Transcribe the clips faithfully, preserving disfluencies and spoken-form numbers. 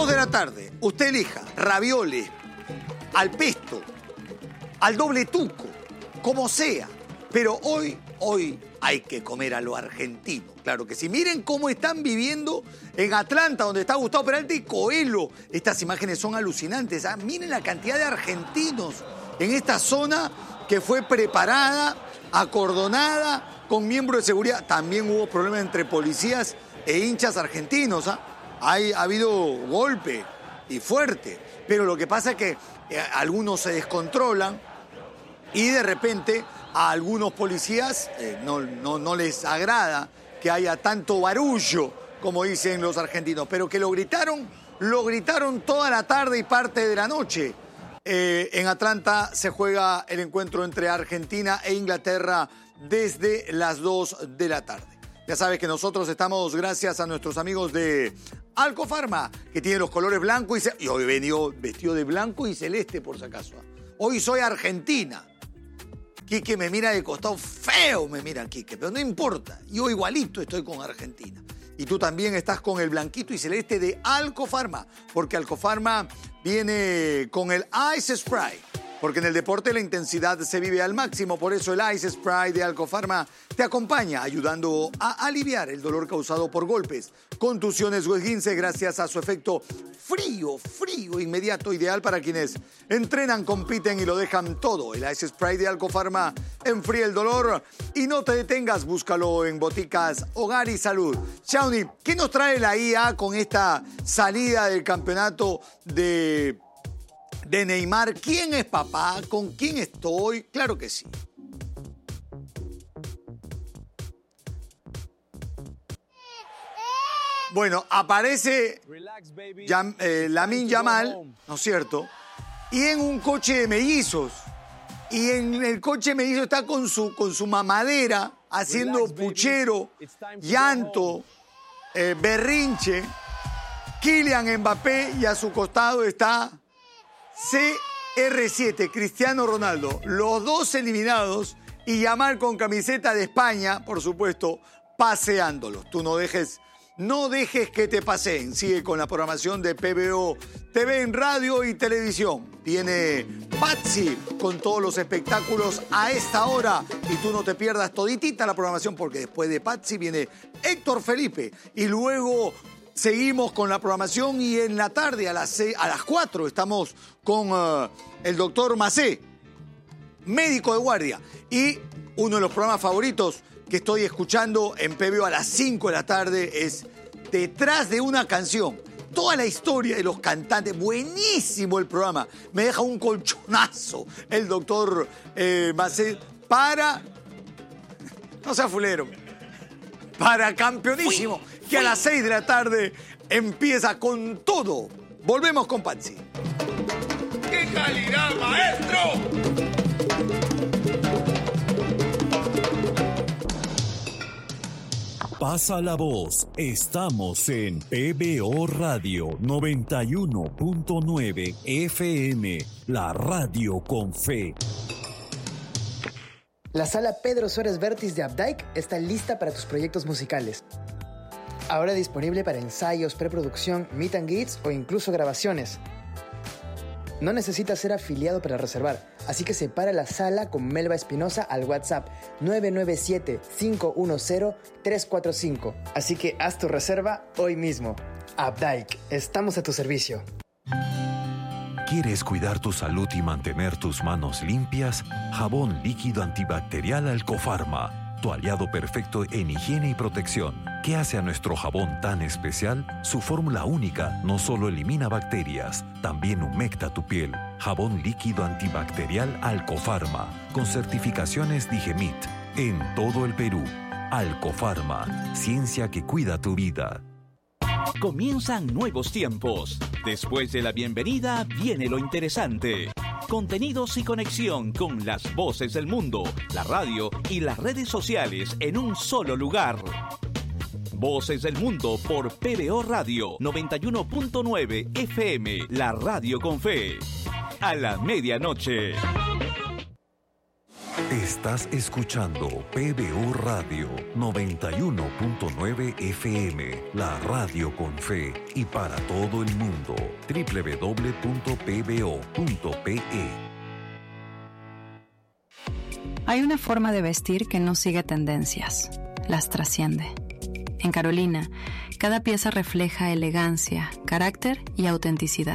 dos de la tarde, usted elija ravioles, al pesto, al doble tuco, como sea. Pero hoy, hoy hay que comer a lo argentino. Claro que sí. Miren cómo están viviendo en Atlanta, donde está Gustavo Peralta y Coelho. Estas imágenes son alucinantes. ¿Ah? Miren la cantidad de argentinos en esta zona que fue preparada, acordonada, con miembros de seguridad. También hubo problemas entre policías e hinchas argentinos. ¿Ah? Hay, ha habido golpe y fuerte. Pero lo que pasa es que eh, algunos se descontrolan y de repente a algunos policías eh, no, no, no les agrada que haya tanto barullo, como dicen los argentinos, pero que lo gritaron, lo gritaron toda la tarde y parte de la noche. Eh, en Atlanta se juega el encuentro entre Argentina e Inglaterra desde las dos de la tarde. Ya sabes que nosotros estamos gracias a nuestros amigos de Alcofarma, que tiene los colores blanco y, ce- y hoy venido vestido de blanco y celeste, por si acaso. Hoy soy Argentina. Quique me mira de costado, feo me mira Quique, pero no importa. Yo igualito estoy con Argentina. Y tú también estás con el blanquito y celeste de Alcofarma, porque Alcofarma viene con el Ice Spray. Porque en el deporte la intensidad se vive al máximo, por eso el Ice Spray de Alcofarma te acompaña, ayudando a aliviar el dolor causado por golpes, contusiones o esguince gracias a su efecto frío, frío, inmediato, ideal para quienes entrenan, compiten y lo dejan todo. El Ice Spray de Alcofarma enfría el dolor y no te detengas, búscalo en boticas Hogar y Salud. Shawnee, ¿qué nos trae la I A con esta salida del campeonato de... de Neymar? ¿Quién es papá? ¿Con quién estoy? Claro que sí. Bueno, aparece Yam, eh, Lamine Yamal, ¿no es cierto? Y en un coche de mellizos. Y en el coche de mellizos está con su, con su mamadera, haciendo puchero, llanto, eh, berrinche. Kylian Mbappé y a su costado está C R siete, Cristiano Ronaldo, los dos eliminados y Yamal con camiseta de España, por supuesto, paseándolos. Tú no dejes, no dejes que te paseen. Sigue con la programación de P B O T V en radio y televisión. Viene Patsy con todos los espectáculos a esta hora y tú no te pierdas toditita la programación porque después de Patsy viene Héctor Felipe y luego... seguimos con la programación y en la tarde a las, seis, a las cuatro estamos con uh, el doctor Macé, médico de guardia. Y uno de los programas favoritos que estoy escuchando en P B O a las cinco de la tarde es Detrás de una canción. Toda la historia de los cantantes, buenísimo el programa. Me deja un colchonazo el doctor eh, Macé para... No sea fulero. Para campeonísimo. Que a las seis de la tarde empieza con todo. Volvemos con Patsy. ¡Qué calidad, maestro! Pasa la voz. Estamos en P B O Radio noventa y uno punto nueve F M, la radio con fe. La sala Pedro Suárez Vértiz de Updike está lista para tus proyectos musicales. Ahora disponible para ensayos, preproducción, meet and greets o incluso grabaciones. No necesitas ser afiliado para reservar, así que separa la sala con Melba Espinosa al WhatsApp nueve nueve siete, cinco uno cero, tres cuatro cinco. Así que haz tu reserva hoy mismo. Updike, estamos a tu servicio. ¿Quieres cuidar tu salud y mantener tus manos limpias? Jabón líquido antibacterial Alcofarma, tu aliado perfecto en higiene y protección. ¿Qué hace a nuestro jabón tan especial? Su fórmula única no solo elimina bacterias, también humecta tu piel. Jabón líquido antibacterial Alcofarma, con certificaciones Digemit, en todo el Perú. Alcofarma, ciencia que cuida tu vida. Comienzan nuevos tiempos. Después de la bienvenida viene lo interesante. Contenidos y conexión con las voces del mundo, la radio y las redes sociales en un solo lugar. Voces del Mundo por P B O Radio noventa y uno punto nueve F M, la radio con fe. A la medianoche. Está Estás escuchando P B O Radio noventa y uno punto nueve F M, la radio con fe y para todo el mundo. doble u doble u doble u punto p b o punto p e. Hay una forma de vestir que no sigue tendencias, las trasciende. En Carolina, cada pieza refleja elegancia, carácter y autenticidad.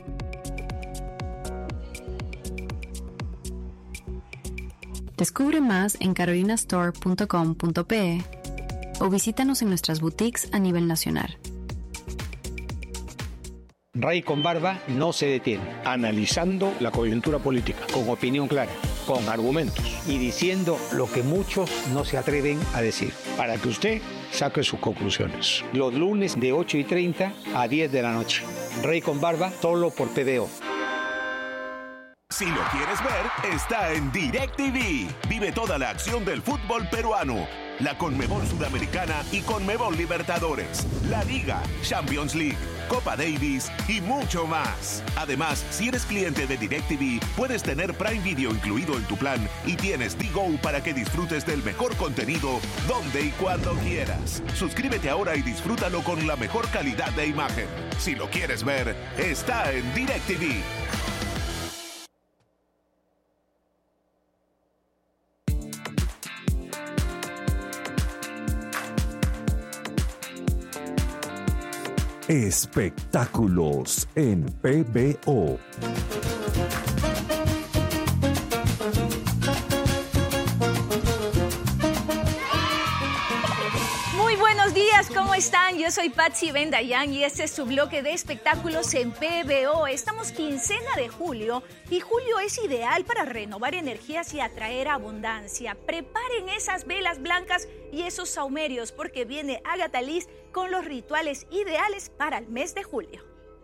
Descubre más en carolina store punto com punto p e o visítanos en nuestras boutiques a nivel nacional. Rey con Barba no se detiene, analizando la coyuntura política, con opinión clara, con argumentos y diciendo lo que muchos no se atreven a decir, para que usted saque sus conclusiones. Los lunes de ocho y treinta a diez de la noche. Rey con Barba, solo por P B O. Si lo quieres ver, está en DirecTV. Vive toda la acción del fútbol peruano, la Conmebol Sudamericana y Conmebol Libertadores, la Liga, Champions League, Copa Davis y mucho más. Además, si eres cliente de DirecTV, puedes tener Prime Video incluido en tu plan y tienes D-Go para que disfrutes del mejor contenido donde y cuando quieras. Suscríbete ahora y disfrútalo con la mejor calidad de imagen. Si lo quieres ver, está en DirecTV. Espectáculos en P B O. Muy buenos días, ¿cómo están? Yo soy Patsy Bendayán y este es su bloque de espectáculos en P B O. Estamos quincena de julio y julio es ideal para renovar energías y atraer abundancia. Preparen esas velas blancas y esos saumerios porque viene Agatha Liz con los rituales ideales para el mes de julio.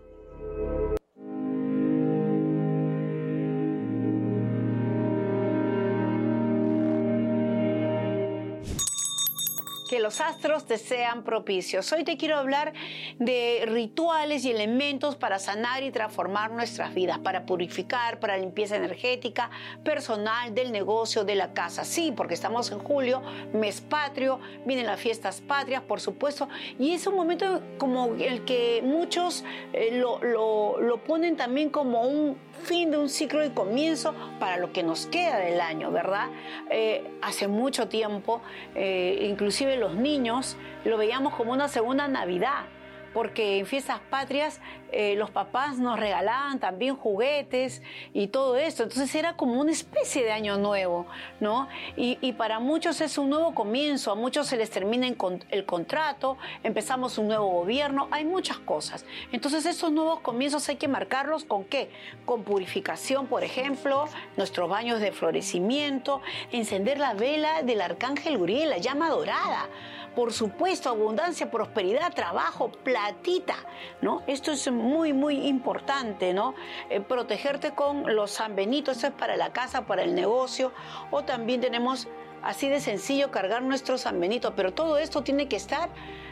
Que los astros te sean propicios. Hoy te quiero hablar de rituales y elementos para sanar y transformar nuestras vidas, para purificar, para limpieza energética, personal, del negocio, de la casa. Sí, porque estamos en julio, mes patrio, vienen las fiestas patrias, por supuesto, y es un momento como el que muchos eh, lo, lo, lo ponen también como un fin de un ciclo y comienzo para lo que nos queda del año, ¿verdad? Eh, hace mucho tiempo, eh, inclusive los niños lo veíamos como una segunda Navidad, porque en fiestas patrias eh, los papás nos regalaban también juguetes y todo esto, entonces era como una especie de año nuevo, ¿no? Y, y para muchos es un nuevo comienzo, a muchos se les termina el contrato, empezamos un nuevo gobierno, hay muchas cosas. Entonces esos nuevos comienzos hay que marcarlos ¿con qué? Con purificación, por ejemplo, nuestros baños de florecimiento, encender la vela del arcángel Uriel, la llama dorada. Por supuesto, abundancia, prosperidad, trabajo, platita, ¿no? Esto es muy, muy importante, ¿no? Eh, protegerte con los San Benito, eso es para la casa, para el negocio, o también tenemos, así de sencillo, cargar nuestro San Benito, pero todo esto tiene que estar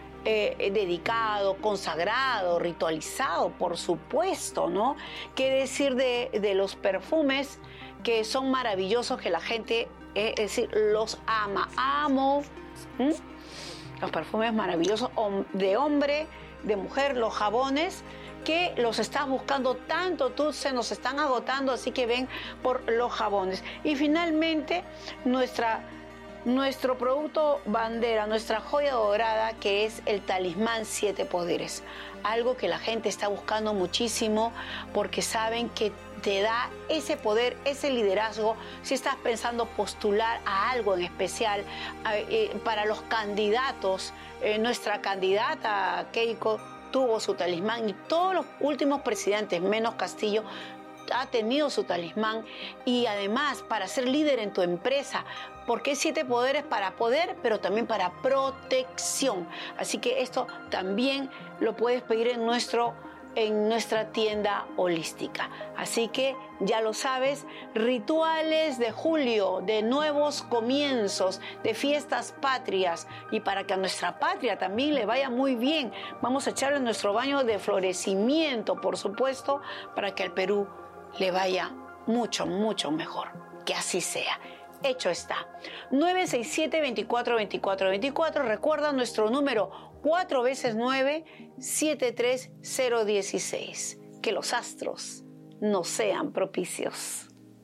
eh, dedicado, consagrado, ritualizado, por supuesto, ¿no? ¿Qué decir de, de los perfumes que son maravillosos, que la gente, eh, es decir, los ama? Amo, ¿m? Los perfumes maravillosos de hombre, de mujer, los jabones que los estás buscando tanto, tú se nos están agotando, así que ven por los jabones. Y finalmente nuestra, nuestro producto bandera, nuestra joya dorada, que es el talismán Siete Poderes. Algo que la gente está buscando muchísimo porque saben que te da ese poder, ese liderazgo, si estás pensando postular a algo en especial. Eh, para los candidatos, eh, nuestra candidata Keiko tuvo su talismán y todos los últimos presidentes, menos Castillo, ha tenido su talismán. Y además, para ser líder en tu empresa, porque siete poderes para poder, pero también para protección. Así que esto también lo puedes pedir en nuestro en nuestra tienda holística. Así que ya lo sabes, rituales de julio, de nuevos comienzos, de fiestas patrias, y para que a nuestra patria también le vaya muy bien, vamos a echarle nuestro baño de florecimiento, por supuesto, para que al Perú le vaya mucho, mucho mejor. Que así sea. hecho está. nueve seis siete, veinticuatro, veinticuatro, veinticuatro. Recuerda nuestro número cuatro veces nueve, siete tres cero uno seis. Que los astros nos sean propicios.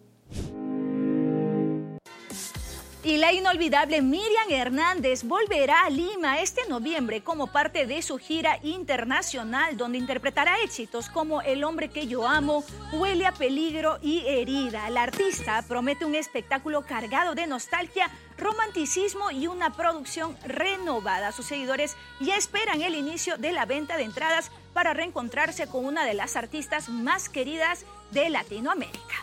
Y la inolvidable Miriam Hernández volverá a Lima este noviembre como parte de su gira internacional, donde interpretará éxitos como El hombre que yo amo, Huele a peligro y Herida. La artista promete un espectáculo cargado de nostalgia, romanticismo y una producción renovada. Sus seguidores ya esperan el inicio de la venta de entradas para reencontrarse con una de las artistas más queridas de Latinoamérica.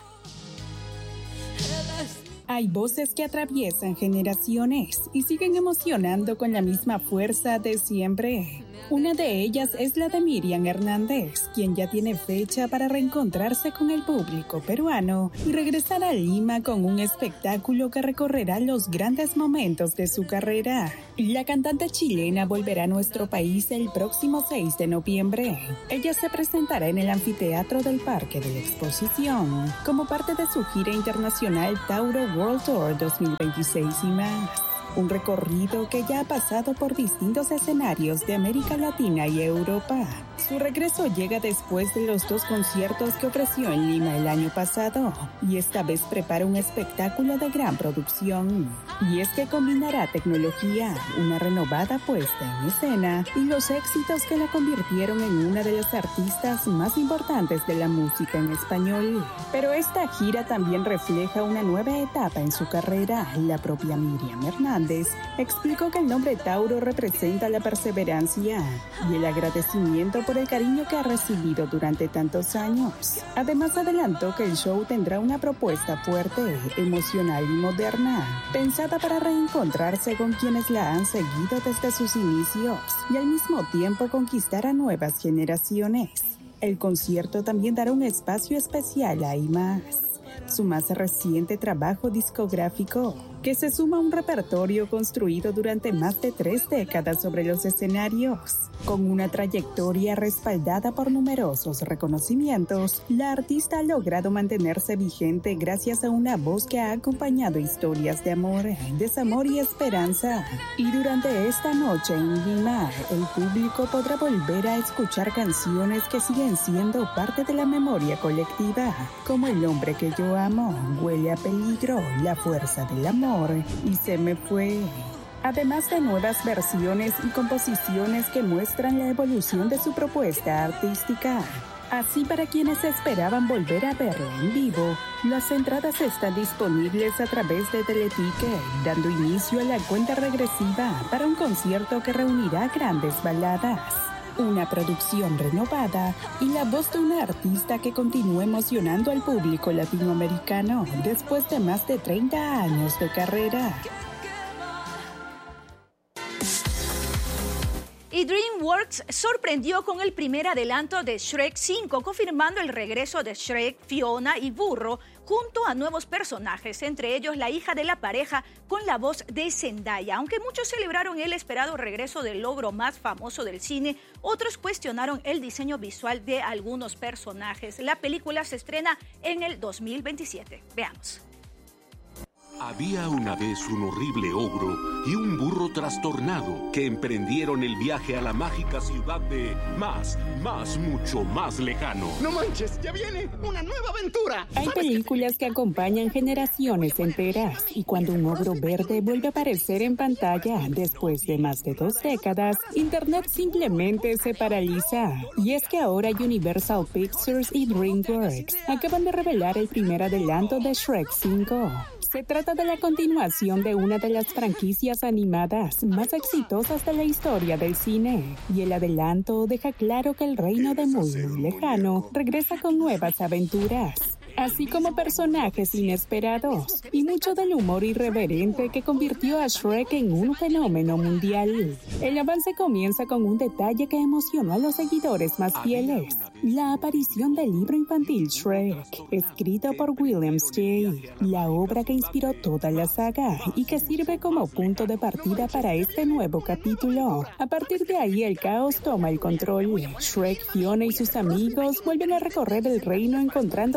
Hay voces que atraviesan generaciones y siguen emocionando con la misma fuerza de siempre. Una de ellas es la de Miriam Hernández, quien ya tiene fecha para reencontrarse con el público peruano y regresar a Lima con un espectáculo que recorrerá los grandes momentos de su carrera. La cantante chilena volverá a nuestro país el próximo seis de noviembre. Ella se presentará en el anfiteatro del Parque de la Exposición como parte de su gira internacional Tauro World Tour dos mil veintiséis y más. Un recorrido que ya ha pasado por distintos escenarios de América Latina y Europa. Su regreso llega después de los dos conciertos que ofreció en Lima el año pasado, y esta vez prepara un espectáculo de gran producción. Y es que combinará tecnología, una renovada puesta en escena y los éxitos que la convirtieron en una de las artistas más importantes de la música en español. Pero esta gira también refleja una nueva etapa en su carrera. La propia Miriam Hernández explicó que el nombre Tauro representa la perseverancia y el agradecimiento por el cariño que ha recibido durante tantos años. Además, adelantó que el show tendrá una propuesta fuerte, emocional y moderna, pensada para reencontrarse con quienes la han seguido desde sus inicios y al mismo tiempo conquistar a nuevas generaciones. El concierto también dará un espacio especial a Y Más, su más reciente trabajo discográfico, que se suma a un repertorio construido durante más de tres décadas sobre los escenarios. Con una trayectoria respaldada por numerosos reconocimientos, la artista ha logrado mantenerse vigente gracias a una voz que ha acompañado historias de amor, desamor y esperanza. Y durante esta noche en Lima, el público podrá volver a escuchar canciones que siguen siendo parte de la memoria colectiva, como El hombre que yo amo, Huele a peligro, La fuerza del amor y Se me fue. Además de nuevas versiones y composiciones que muestran la evolución de su propuesta artística. Así, para quienes esperaban volver a verla en vivo, las entradas están disponibles a través de Teleticket, dando inicio a la cuenta regresiva para un concierto que reunirá grandes baladas, una producción renovada y la voz de una artista que continúa emocionando al público latinoamericano después de más de treinta años de carrera. Y DreamWorks sorprendió con el primer adelanto de Shrek cinco, confirmando el regreso de Shrek, Fiona y Burro, junto a nuevos personajes, entre ellos la hija de la pareja con la voz de Zendaya. Aunque muchos celebraron el esperado regreso del logro más famoso del cine, otros cuestionaron el diseño visual de algunos personajes. La película se estrena en el dos mil veintisiete. Veamos. Había una vez un horrible ogro y un burro trastornado que emprendieron el viaje a la mágica ciudad de más, más, mucho más lejano. ¡No manches! ¡Ya viene una nueva aventura! Hay películas que acompañan generaciones enteras y cuando un ogro verde vuelve a aparecer en pantalla después de más de dos décadas, Internet simplemente se paraliza. Y es que ahora Universal Pictures y DreamWorks acaban de revelar el primer adelanto de Shrek cinco. Se trata de la continuación de una de las franquicias animadas más exitosas de la historia del cine. Y el adelanto deja claro que el reino de muy, muy lejano regresa con nuevas aventuras, así como personajes inesperados y mucho del humor irreverente que convirtió a Shrek en un fenómeno mundial. El avance comienza con un detalle que emocionó a los seguidores más fieles: la aparición del libro infantil Shrek, escrito por William Jay, la obra que inspiró toda la saga y que sirve como punto de partida para este nuevo capítulo. A partir de ahí, el caos toma el control. Shrek, Fiona y sus amigos vuelven a recorrer el reino encontrándose con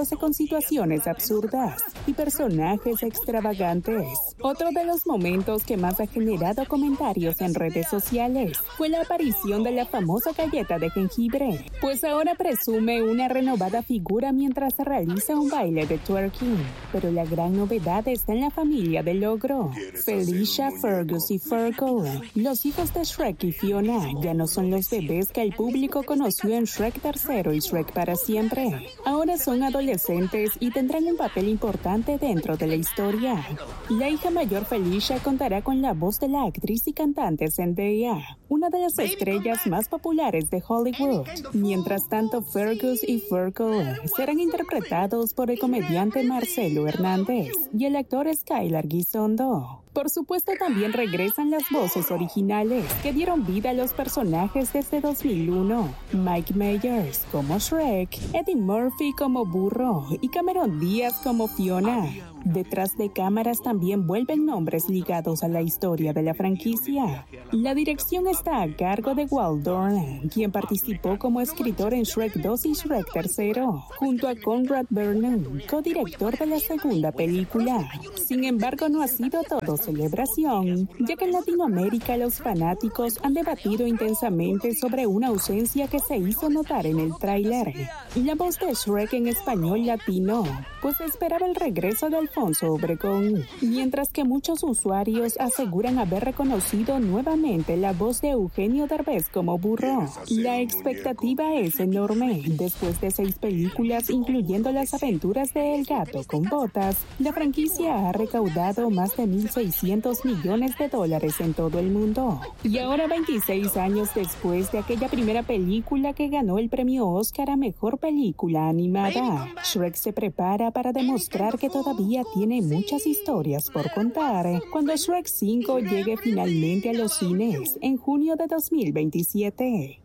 situaciones absurdas y personajes extravagantes. Otro de los momentos que más ha generado comentarios en redes sociales fue la aparición de la famosa galleta de jengibre, pues ahora presume una renovada figura mientras realiza un baile de twerking. Pero la gran novedad está en la familia del ogro. Felicia, Fergus y Fergal, los hijos de Shrek y Fiona, ya no son los bebés que el público conoció en Shrek tercero y Shrek para siempre. Ahora son adolescentes y tendrán un papel importante dentro de la historia. La hija mayor Felicia contará con la voz de la actriz y cantante Zendaya, una de las estrellas más populares de Hollywood. Mientras tanto, Fergus y Fergal serán interpretados por el comediante Marcelo Hernández y el actor Skylar Gisondo. Por supuesto, también regresan las voces originales que dieron vida a los personajes desde dos mil uno. Mike Myers como Shrek, Eddie Murphy como Burro y Cameron Díaz como Fiona. Detrás de cámaras también vuelven nombres ligados a la historia de la franquicia. La dirección está a cargo de Walt Dorn, quien participó como escritor en Shrek dos y Shrek tercero, junto a Conrad Vernon, codirector de la segunda película. Sin embargo, no ha sido todo celebración, ya que en Latinoamérica los fanáticos han debatido intensamente sobre una ausencia que se hizo notar en el tráiler. La voz de Shrek en español latino, pues esperaba el regreso de Alfonso Obregón, mientras que muchos usuarios aseguran haber reconocido nuevamente la voz de Eugenio Derbez como Burro. La expectativa es enorme. Después de seis películas, incluyendo las aventuras de El Gato con Botas, la franquicia ha recaudado más de mil seiscientos millones de dólares en todo el mundo. Y ahora, veintiséis años después de aquella primera película que ganó el premio Oscar a Mejor Película Animada, Shrek se prepara para demostrar que todavía tiene muchas historias por contar cuando Shrek cinco llegue finalmente a los cines en junio de dos mil veintisiete.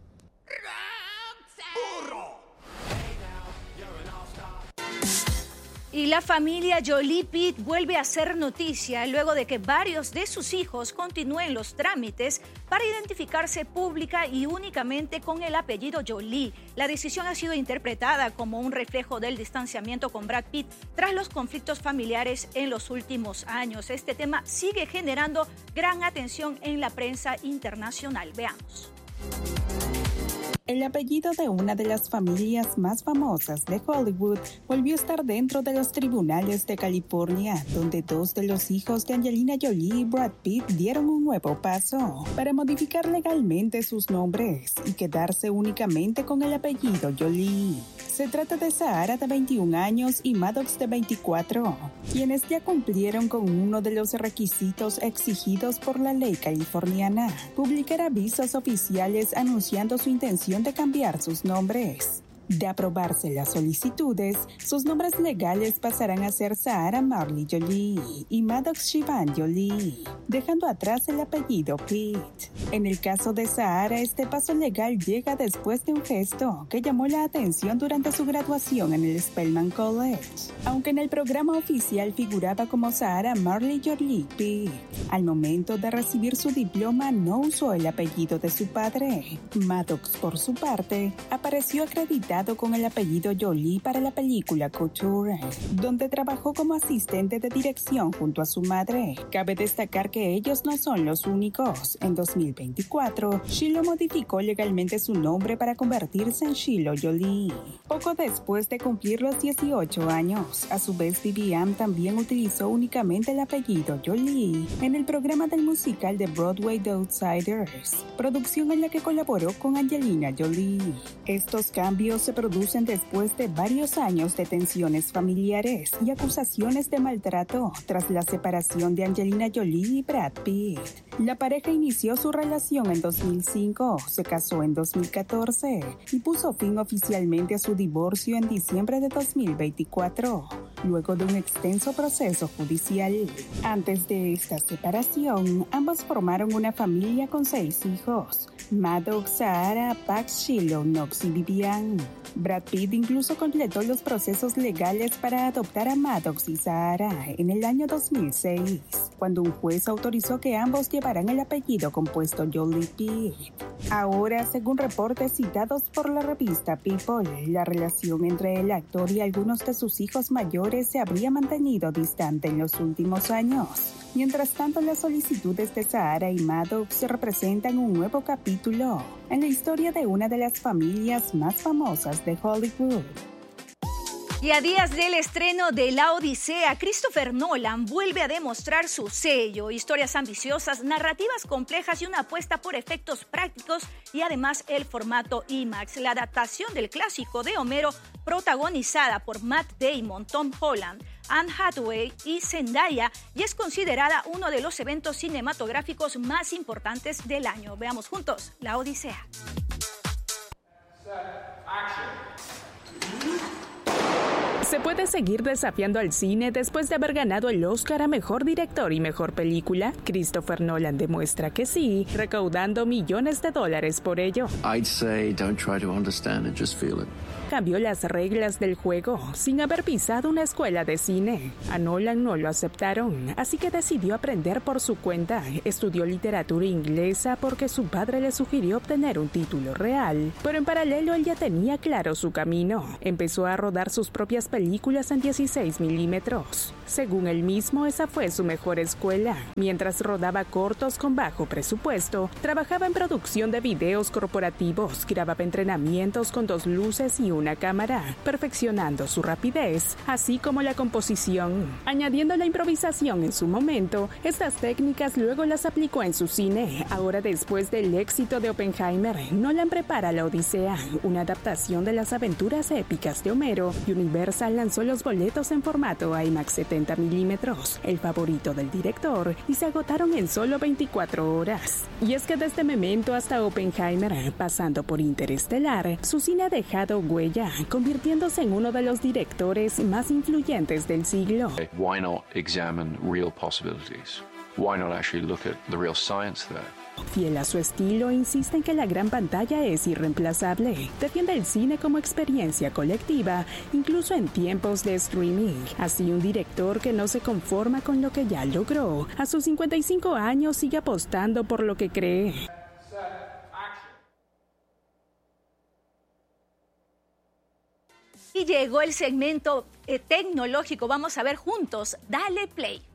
Y la familia Jolie Pitt vuelve a hacer noticia luego de que varios de sus hijos continúen los trámites para identificarse pública y únicamente con el apellido Jolie. La decisión ha sido interpretada como un reflejo del distanciamiento con Brad Pitt tras los conflictos familiares en los últimos años. Este tema sigue generando gran atención en la prensa internacional. Veamos. El apellido de una de las familias más famosas de Hollywood volvió a estar dentro de los tribunales de California, donde dos de los hijos de Angelina Jolie y Brad Pitt dieron un nuevo paso para modificar legalmente sus nombres y quedarse únicamente con el apellido Jolie. Se trata de Sahara, de veintiún años, y Maddox, de veinticuatro, quienes ya cumplieron con uno de los requisitos exigidos por la ley californiana: publicar avisos oficiales anunciando su intención de cambiar sus nombres. De aprobarse las solicitudes, sus nombres legales pasarán a ser Sahara Marley Jolie y Maddox Siobhan Jolie, dejando atrás el apellido Pitt. En el caso de Sahara, este paso legal llega después de un gesto que llamó la atención durante su graduación en el Spelman College. Aunque en el programa oficial figuraba como Sahara Marley Jolie Pitt, al momento de recibir su diploma no usó el apellido de su padre. Maddox, por su parte, apareció acreditado con el apellido Jolie para la película Couture, donde trabajó como asistente de dirección junto a su madre. Cabe destacar que ellos no son los únicos. En dos mil veinticuatro, Shiloh modificó legalmente su nombre para convertirse en Shiloh Jolie. Poco después de cumplir los dieciocho años, a su vez Vivian también utilizó únicamente el apellido Jolie en el programa del musical de Broadway The Outsiders, producción en la que colaboró con Angelina Jolie. Estos cambios se producen después de varios años de tensiones familiares y acusaciones de maltrato tras la separación de Angelina Jolie y Brad Pitt. La pareja inició su relación en dos mil cinco, se casó en dos mil catorce y puso fin oficialmente a su divorcio en diciembre de dos mil veinticuatro, luego de un extenso proceso judicial. Antes de esta separación, ambos formaron una familia con seis hijos: Maddox, Sahara, Pax, Shiloh, Knox y Vivian. Brad Pitt incluso completó los procesos legales para adoptar a Maddox y Sahara en el año dos mil seis, cuando un juez autorizó que ambos llevaran ocuparán el apellido compuesto Jollibee. Ahora, según reportes citados por la revista People, la relación entre el actor y algunos de sus hijos mayores se habría mantenido distante en los últimos años. Mientras tanto, las solicitudes de Sahara y Maddox representan un nuevo capítulo en la historia de una de las familias más famosas de Hollywood. Y a días del estreno de La Odisea, Christopher Nolan vuelve a demostrar su sello, historias ambiciosas, narrativas complejas y una apuesta por efectos prácticos y además el formato IMAX. La adaptación del clásico de Homero, protagonizada por Matt Damon, Tom Holland, Anne Hathaway y Zendaya, y es considerada uno de los eventos cinematográficos más importantes del año. Veamos juntos La Odisea. ¿Se puede seguir desafiando al cine después de haber ganado el Oscar a Mejor Director y Mejor Película? Christopher Nolan demuestra que sí, recaudando millones de dólares por ello. I'd say don't try to understand it, just feel it. Cambió las reglas del juego sin haber pisado una escuela de cine. A Nolan no lo aceptaron, así que decidió aprender por su cuenta. Estudió literatura inglesa porque su padre le sugirió obtener un título real. Pero en paralelo él ya tenía claro su camino. Empezó a rodar sus propias películas en dieciséis milímetros. Según él mismo, esa fue su mejor escuela. Mientras rodaba cortos con bajo presupuesto, trabajaba en producción de videos corporativos, grababa entrenamientos con dos luces y una cámara, perfeccionando su rapidez, así como la composición. Añadiendo la improvisación en su momento, estas técnicas luego las aplicó en su cine. Ahora, después del éxito de Oppenheimer, Nolan prepara La Odisea, una adaptación de las aventuras épicas de Homero. Universal lanzó los boletos en formato IMAX setenta milímetros, el favorito del director, y se agotaron en solo veinticuatro horas. Y es que desde Memento hasta Oppenheimer, pasando por Interestelar, su cine ha dejado huella, convirtiéndose en uno de los directores más influyentes del siglo. Why not examine real possibilities? Why not actually look at the real science there? Fiel a su estilo, insiste en que la gran pantalla es irreemplazable. Defiende el cine como experiencia colectiva, incluso en tiempos de streaming. Así, un director que no se conforma con lo que ya logró, a sus cincuenta y cinco años sigue apostando por lo que cree. Y llegó el segmento eh, tecnológico. Vamos a ver juntos. Dale play.